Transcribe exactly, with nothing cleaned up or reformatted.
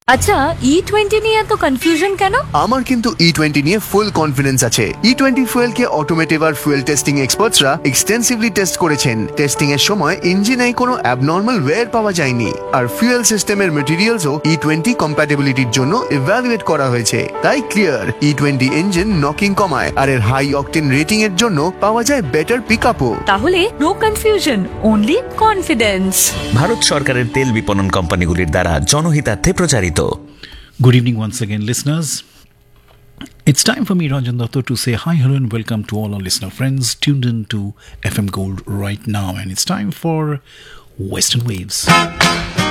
আচ্ছা, E twenty নিয়ে এত কনফিউশন কেন? আমার কিন্তু ই টোয়েন্টি নিয়ে ফুল কনফিডেন্স আছে। ই টোয়েন্টি ফুয়েলকে অটোমেটিভ আর ফুয়েল টেস্টিং এক্সপার্টসরা এক্সটেন্সিভলি টেস্ট করেছেন। টেস্টিং এর সময় ইঞ্জিনে কোনো অ্যাবনর্মাল ওয়্যার পাওয়া যায়নি, আর ফুয়েল সিস্টেমের মেটেরিয়ালসও ই টোয়েন্টি কম্প্যাটিবিলিটির জন্য ইভ্যালুয়েট করা হয়েছে। তাই clear, E twenty engine knocking কমায়, আর এর হাই অকটেন রেটিং এর জন্য পাওয়া যায় বেটার পিকআপও। তাহলে no confusion, only confidence. Bharat সরকারের তেল বিপণন কোম্পানিগুলির দ্বারা জনহিতার্থে প্রচারিত। Good evening once again, listeners. It's time for me, Ranjan Datta, to say hi, hello, and welcome to all our listener friends tuned in to F M Gold right now. And it's time for Western Waves.